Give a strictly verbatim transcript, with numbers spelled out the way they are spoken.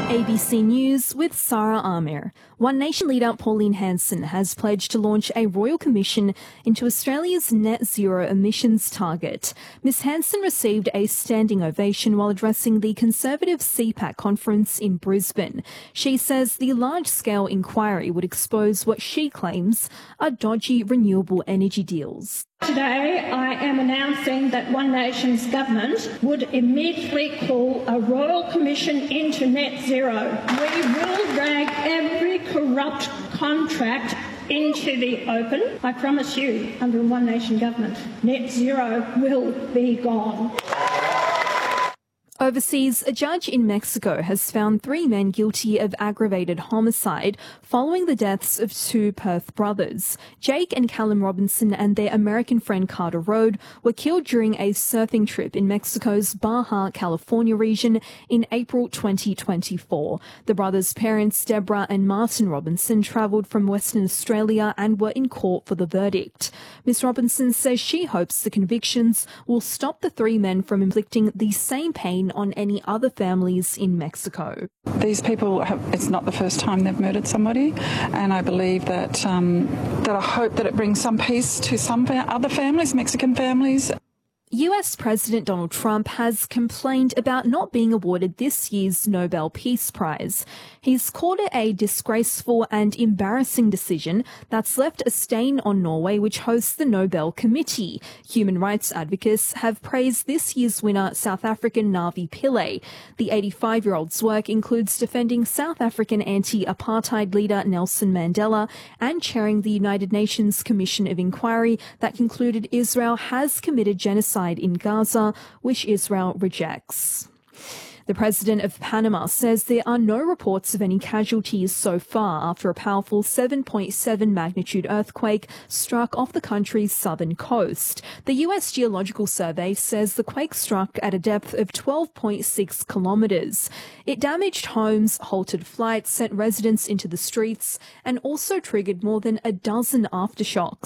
A B C News with Sarah Amir. One Nation leader Pauline Hanson has pledged to launch a royal commission into Australia's net zero emissions target. Miss Hanson received a standing ovation while addressing the Conservative C PAC conference in Brisbane. She says the large-scale inquiry would expose what she claims are dodgy renewable energy deals. Today, I am announcing that One Nation's government would immediately call a royal commission into net zero. We will drag every corrupt contract into the open. I promise you, under a One Nation government, net zero will be gone. Overseas, a judge in Mexico has found three men guilty of aggravated homicide following the deaths of two Perth brothers. Jake and Callum Robinson and their American friend Carter Rode were killed during a surfing trip in Mexico's Baja California region in April twenty twenty-four. The brothers' parents, Deborah and Martin Robinson, travelled from Western Australia and were in court for the verdict. Miss Robinson says she hopes the convictions will stop the three men from inflicting the same pain on any other families in Mexico. These people, have, it's not the first time they've murdered somebody, and I believe that, um, that I hope that it brings some peace to some other families, Mexican families. U S President Donald Trump has complained about not being awarded this year's Nobel Peace Prize. He's called it a disgraceful and embarrassing decision that's left a stain on Norway, which hosts the Nobel Committee. Human rights advocates have praised this year's winner, South African Navi Pillay. The eighty-five-year-old's work includes defending South African anti-apartheid leader Nelson Mandela and chairing the United Nations Commission of Inquiry that concluded Israel has committed genocide in Gaza, which Israel rejects. The president of Panama says there are no reports of any casualties so far after a powerful seven point seven magnitude earthquake struck off the country's southern coast. The U S Geological Survey says the quake struck at a depth of twelve point six kilometres. It damaged homes, halted flights, sent residents into the streets, and also triggered more than a dozen aftershocks.